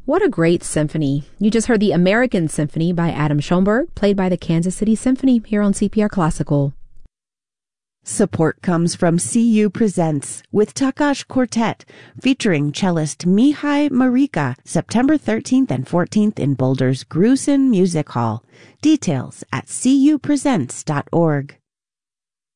What a great symphony. You just heard the American Symphony by Adam Schoenberg, played by the Kansas City Symphony here on CPR Classical. Support comes from CU Presents with Takash Quartet, featuring cellist Mihai Marika, September 13th and 14th in Boulder's Grusin Music Hall. Details at cupresents.org.